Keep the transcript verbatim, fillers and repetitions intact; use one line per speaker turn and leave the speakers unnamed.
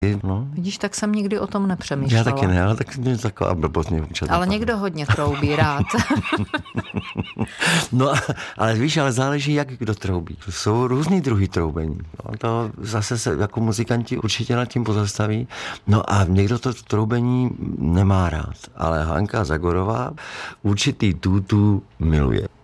No.
Vidíš, tak jsem nikdy o tom nepřemýšlela.
Já taky ne, ale tak mě taková blbost mě učila.
Ale někdo hodně troubí, rád.
No, ale víš, ale záleží, jak kdo troubí. Jsou různý druhy troubení. No, to zase se jako muzikanti určitě nad tím pozastaví. No a někdo to troubení nemá rád. Ale Hanka Zagorová určitý tutu miluje.